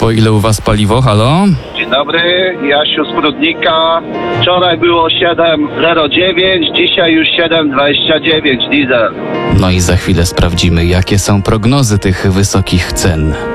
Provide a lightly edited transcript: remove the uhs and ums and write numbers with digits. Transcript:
Po ile u was paliwo, halo? Dzień dobry, Jasiu z Prudnika. Wczoraj było 7,09, dzisiaj już 7,29 diesel. No i za chwilę sprawdzimy, jakie są prognozy tych wysokich cen.